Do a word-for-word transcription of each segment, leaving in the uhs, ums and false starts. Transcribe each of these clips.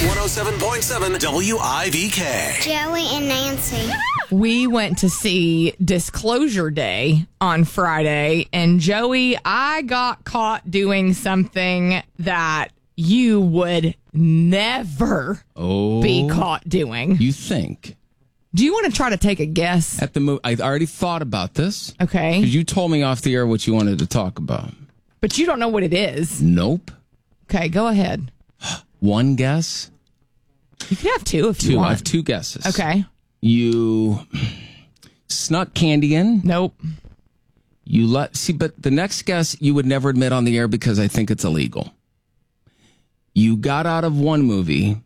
one oh seven point seven W I V K. Joey and Nancy. We went to see Disclosure Day on Friday, and Joey, I got caught doing something that you would never Oh, be caught doing. you think? Do you want to try to take a guess? At the mo- I already thought about this. Okay. Because you told me off the air what you wanted to talk about. But you don't know what it is. Nope. Okay, go ahead. One guess? You can have two if you Two. I want. have two guesses. Okay. You snuck candy in. Nope. You let see, but the next guess you would never admit on the air because I think it's illegal. You got out of one movie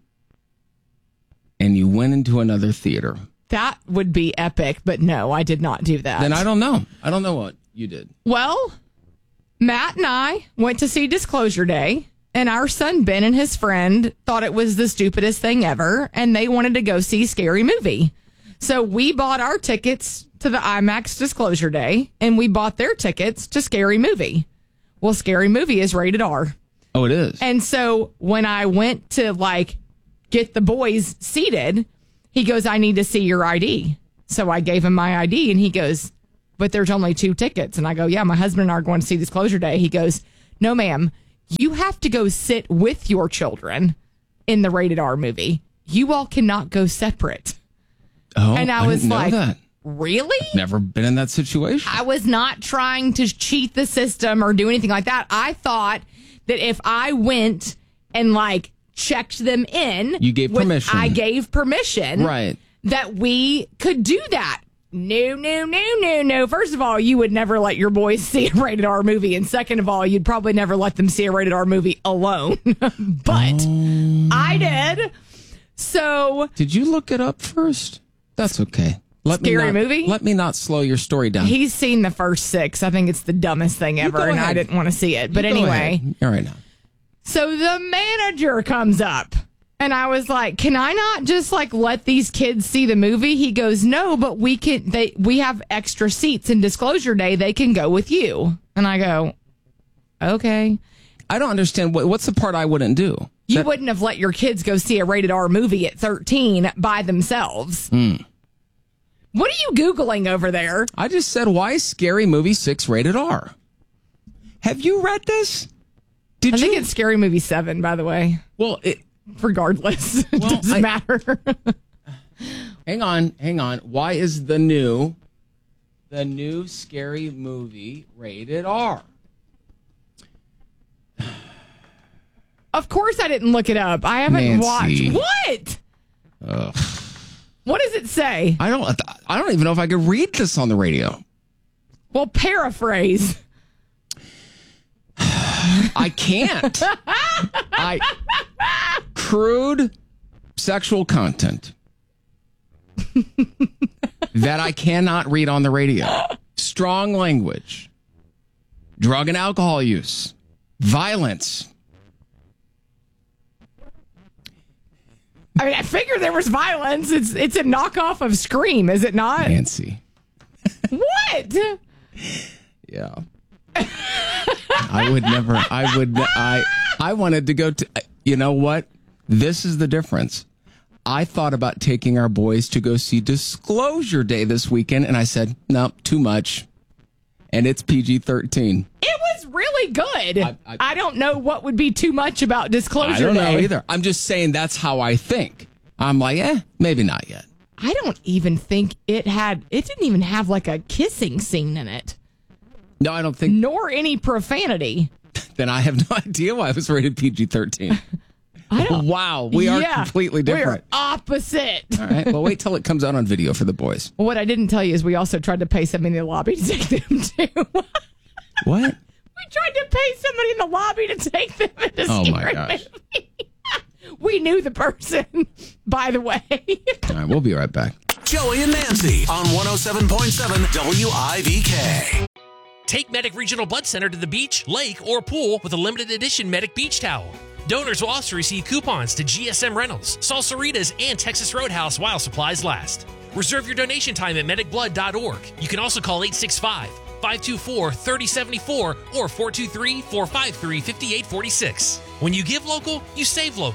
and you went into another theater. That would be epic, but no, I did not do that. Then I don't know. I don't know what you did. Well, Matt and I went to see Disclosure Day, and our son Ben and his friend thought it was the stupidest thing ever, and they wanted to go see Scary Movie. So we bought our tickets to the IMAX Disclosure Day, and we bought their tickets to Scary Movie. Well, Scary Movie is rated R. Oh, it is. And so when I went to like get the boys seated, he goes, I need to see your I D. So I gave him my I D, and he goes, but there's only two tickets. And I go, yeah, my husband and I are going to see Disclosure Day. He goes, no, ma'am, you have to go sit with your children in the rated R movie. You all cannot go separate. Oh, And I, I was didn't know like, that. really? Never been in that situation. I was not trying to cheat the system or do anything like that. I thought that if I went and like checked them in, You gave with- permission. I gave permission, Right. that we could do that. No, no, no, no, no. First of all, you would never let your boys see a rated R movie. And second of all, you'd probably never let them see a rated R movie alone. But Oh. I did. So Did you look it up first? That's okay. Let Scary me not, movie? Let me not slow your story down. he's seen the first six. I think it's the dumbest thing ever. go And I ahead. didn't want to see it. But You go anyway. ahead. All right now. So the manager comes up, and I was like, can I not just like let these kids see the movie? He goes, no, but we can, they, we have extra seats in Disclosure Day. They can go with you. And I go, okay. I don't understand. What, what's the part I wouldn't do? You That- wouldn't have let your kids go see a rated R movie at thirteen by themselves. Mm. What are you Googling over there? I just said, why is Scary Movie six rated R? Have you read this? Did I you? think it's Scary Movie seven, by the way. well, it, Regardless, it Well, doesn't I- matter. hang on, hang on. Why is the new, the new Scary Movie rated R? Of course I didn't look it up. I haven't Nancy. watched. What? What does it say? I don't. I don't even know if I could read this on the radio. Well, paraphrase. I can't. I crude sexual content that I cannot read on the radio. Strong language, drug and alcohol use, violence. I mean, I figured there was violence. It's it's a knockoff of Scream, is it not? Nancy. What? Yeah. I would never. I would. I. I wanted to go to. You know what? This is the difference. I thought about taking our boys to go see Disclosure Day this weekend, and I said, no, too much. And it's P G thirteen. It was really good. I, I- I- don't know what would be too much about Disclosure I don't Day. know either. I'm just saying that's how I think. I'm like, eh, maybe not yet. I don't even think it had. It didn't even have like a kissing scene in it, No, I don't think. nor any profanity. Then I have no idea why it was rated P G thirteen. I don't. Wow, we are Yeah, completely different. We're opposite. All right, well, wait till it comes out on video for the boys. Well, what I didn't tell you is we also tried to pay somebody in the lobby to take them too. What? We tried to pay somebody in the lobby to take them into Oh, my Scary gosh. Movie. We knew the person, by the way. All right, we'll be right back. Joey and Nancy on one oh seven point seven W I V K. Take Medic Regional Blood Center to the beach, lake, or pool with a limited edition Medic Beach Towel. Donors will also receive coupons to G S M Rentals, Salsaritas, and Texas Roadhouse while supplies last. Reserve your donation time at medic blood dot org. You can also call eight six five, five two four, three oh seven four or four two three, four five three, five eight four six. When you give local, you save local.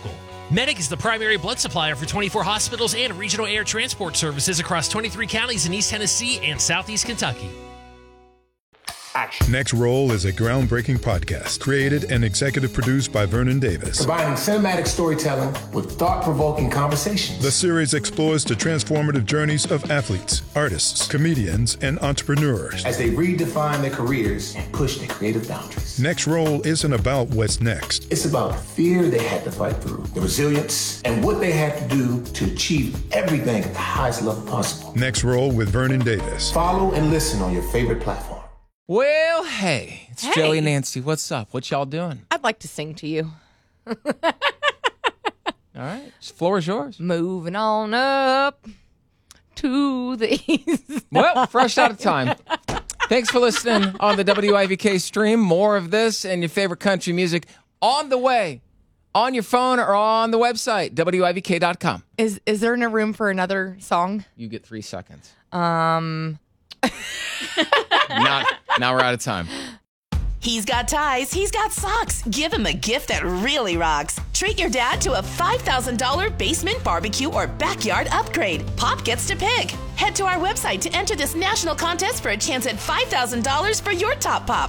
Medic is the primary blood supplier for twenty-four hospitals and regional air transport services across twenty-three counties in East Tennessee and Southeast Kentucky. Action. Next Roll is a groundbreaking podcast created and executive produced by Vernon Davis. Combining cinematic storytelling with thought-provoking conversations. The series explores the transformative journeys of athletes, artists, comedians, and entrepreneurs as they redefine their careers and push their creative boundaries. Next Roll isn't about what's next. It's about the fear they had to fight through, the resilience, and what they had to do to achieve everything at the highest level possible. Next Roll with Vernon Davis. Follow and listen on your favorite platform. Well, hey, it's Hey. Joey and Nancy. What's up? What y'all doing? I'd like to sing to you. All right, the floor is yours. Moving on up to the east. Well, fresh out of time. Thanks for listening on the W I V K stream. More of this and your favorite country music on the way, on your phone or on the website, W I V K dot com. Is is there no room for another song? You get three seconds. Um, Not, now we're out of time. He's got ties. He's got socks. Give him a gift that really rocks. Treat your dad to a five thousand dollars basement barbecue or backyard upgrade. Pop gets to pick. Head to our website to enter this national contest for a chance at five thousand dollars for your top pop.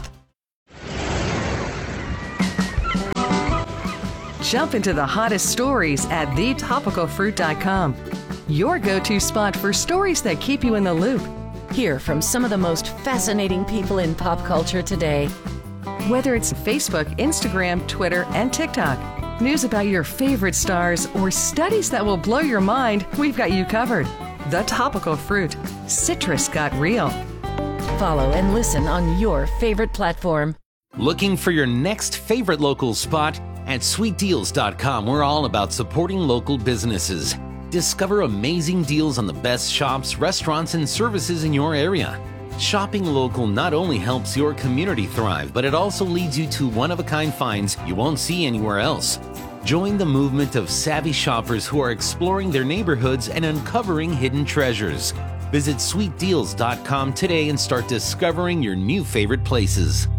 Jump into the hottest stories at the topical fruit dot com. Your go-to spot for stories that keep you in the loop. Hear from some of the most fascinating people in pop culture today. Whether it's Facebook, Instagram, Twitter, and TikTok, news about your favorite stars, or studies that will blow your mind, we've got you covered. The Topical Fruit. Citrus got real. Follow and listen on your favorite platform. Looking for your next favorite local spot? At sweet deals dot com, we're all about supporting local businesses. Discover amazing deals on the best shops, restaurants, and services in your area. Shopping local not only helps your community thrive, but it also leads you to one-of-a-kind finds you won't see anywhere else. Join the movement of savvy shoppers who are exploring their neighborhoods and uncovering hidden treasures. Visit sweet deals dot com today and start discovering your new favorite places.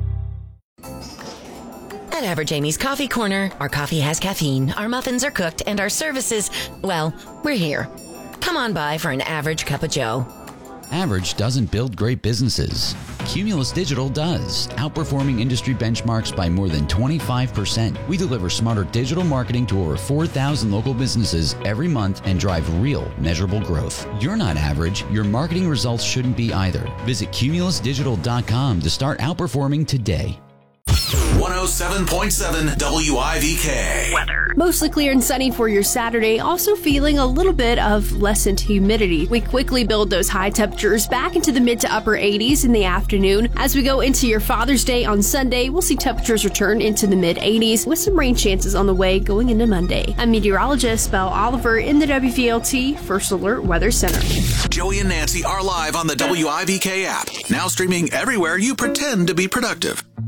At Average Amy's Coffee Corner, our coffee has caffeine, our muffins are cooked, and our services, well, we're here. Come on by for an average cup of joe. Average doesn't build great businesses. Cumulus Digital does, outperforming industry benchmarks by more than twenty-five percent. We deliver smarter digital marketing to over four thousand local businesses every month and drive real, measurable growth. You're not average. Your marketing results shouldn't be either. Visit cumulus digital dot com to start outperforming today. one oh seven point seven W I V K. Weather. Mostly clear and sunny for your Saturday, also feeling a little bit of lessened humidity. We quickly build those high temperatures back into the mid to upper eighties in the afternoon. As we go into your Father's Day on Sunday, we'll see temperatures return into the mid eighties with some rain chances on the way going into Monday. I'm meteorologist Belle Oliver in the W V L T First Alert Weather Center. Joey and Nancy are live on the W I V K app, now streaming everywhere you pretend to be productive.